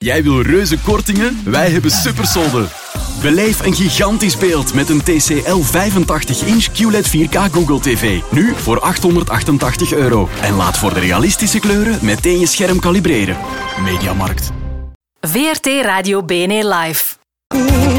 Jij wil reuze kortingen? Wij hebben supersolden. Beleef een gigantisch beeld met een TCL 85-inch QLED 4K Google TV. Nu voor €888. En laat voor de realistische kleuren meteen je scherm kalibreren. Mediamarkt. VRT Radio BNE Live.